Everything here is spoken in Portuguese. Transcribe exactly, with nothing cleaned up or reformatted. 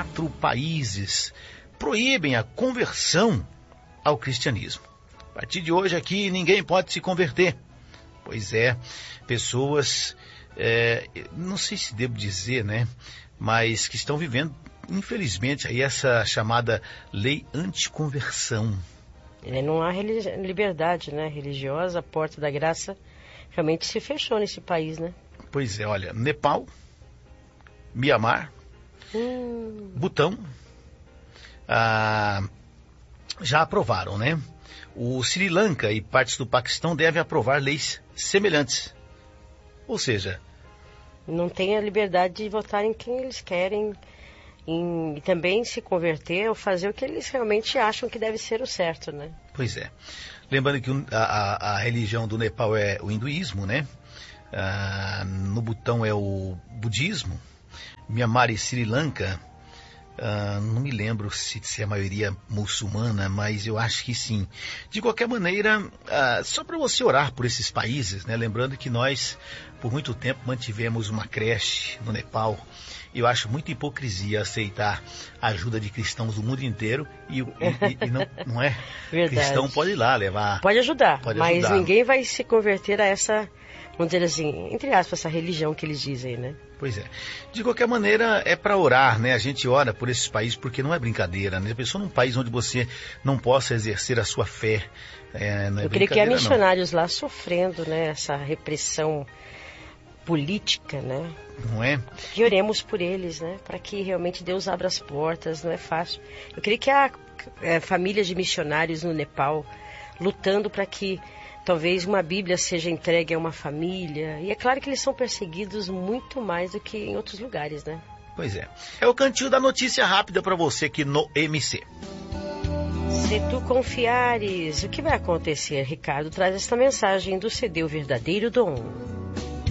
quatro países proíbem a conversão ao cristianismo. A partir de hoje aqui ninguém pode se converter. Pois é, pessoas, é, não sei se devo dizer, né, mas que estão vivendo, infelizmente, aí essa chamada lei anticonversão. É, não há religi- liberdade, né, religiosa, a porta da graça realmente se fechou nesse país, né? Pois é, olha, Nepal, Mianmar, Hum. Butão, ah, já aprovaram, né? O Sri Lanka e partes do Paquistão devem aprovar leis semelhantes. Ou seja, Não tem a liberdade de votar em quem eles querem em, e também se converter ou fazer o que eles realmente acham que deve ser o certo, né? pois é. Lembrando que a, a, a religião do Nepal é o hinduísmo, né? Ah, no Butão é o budismo. Mianmar e Sri Lanka, ah, não me lembro se, se é a maioria muçulmana, mas eu acho que sim. De qualquer maneira, ah, só para você orar por esses países, né? Lembrando que nós, por muito tempo, mantivemos uma creche no Nepal. Eu acho muita hipocrisia aceitar a ajuda de cristãos do mundo inteiro e, e, e, e não, não é? Verdade. Cristão pode ir lá levar. Pode ajudar, Pode mas ajudar. ninguém vai se converter a essa, vamos dizer assim, entre aspas, essa religião que eles dizem, né? Pois é. De qualquer maneira, é para orar, né? A gente ora por esses países porque não é brincadeira, né? A pessoa num país onde você não possa exercer a sua fé, é, não é Eu creio que há brincadeira, não. missionários lá sofrendo, né? Essa repressão política, né? Não é? Que oremos por eles, né? Para que realmente Deus abra as portas, não é fácil. Eu creio que há é, famílias de missionários no Nepal lutando para que talvez uma Bíblia seja entregue a uma família. E é claro que eles são perseguidos muito mais do que em outros lugares, né? Pois é. É o cantinho da notícia rápida para você aqui no M C. Se tu confiares, o que vai acontecer? Ricardo traz esta mensagem do C D O Verdadeiro Dom.